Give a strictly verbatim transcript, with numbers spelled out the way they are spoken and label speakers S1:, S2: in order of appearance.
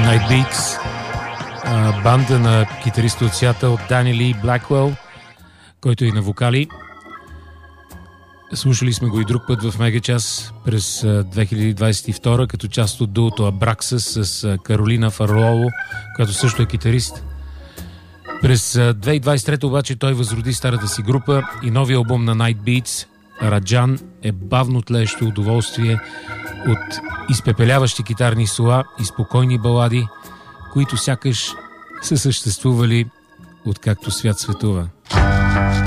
S1: Night Beats, банда на китариста от Сиатъл Дани Ли Блакуел, който е и на вокали. Слушали сме го и друг път в Мегачас през две хиляди двадесет и втора като част от дуото Абраксас с Каролина Фарлоло, която също е китарист. През две хиляди двадесет и трета обаче той възроди старата си група и новия албум на Night Beats, Раджан, е бавно тлеещо удоволствие от изпепеляващи китарни сола и спокойни балади, които сякаш са съществували откакто свят светува.